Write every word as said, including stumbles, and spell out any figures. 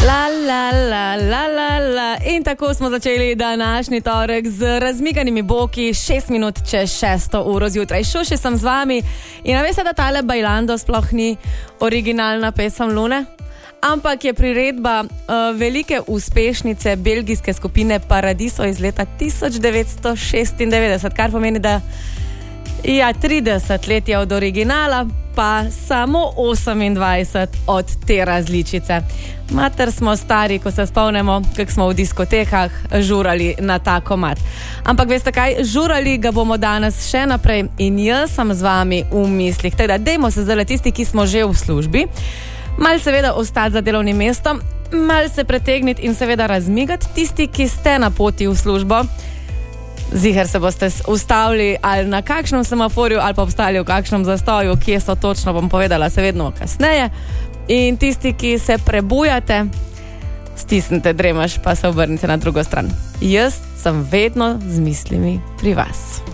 La, la, la, la, la, la. In tako smo začeli današnji torek z razmikanimi boki, šest minut čez šesto uro zjutraj. Šuši sem z vami in veste, da tale Bailando sploh ni originalna pesem Lune, ampak je priredba uh, velike uspešnice belgijske skupine Paradiso iz leta tisoč devetsto šestindevetdeset, kar pomeni, da ja, trideset let je od originala, pa samo osemindvajset od te različice. Mater smo stari, ko se spomnimo, kako smo v diskotekah žurali na ta komad. Ampak veste kaj, žurali ga bomo danes še naprej in jaz sem z vami v mislih. Teda, dejmo se zdaj tisti, ki smo že v službi, mal seveda ostati za delovnim mestom, mal se pretegniti in seveda razmigati. Tisti, ki ste na poti v službo, ziher se boste ustavili ali na kakšnem semaforju ali pa obstali v kakšnem zastoju, kje so točno, bom povedala se vedno kasneje. In tisti, ki se prebujate, stisnite dremaš, pa se obrnite na drugo stran. Jaz sem vedno z mislimi pri vas.